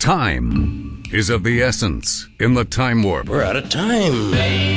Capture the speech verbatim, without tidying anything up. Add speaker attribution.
Speaker 1: Time is of the essence in the Time Warp.
Speaker 2: We're out of time.